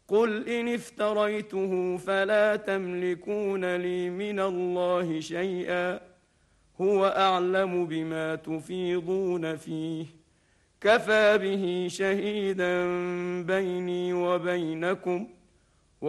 قل إن افتريته فلا تملكون لي من الله شيئا، هو أعلم بما تفيضون فيه، كفى به شهيدا بيني وبينكم،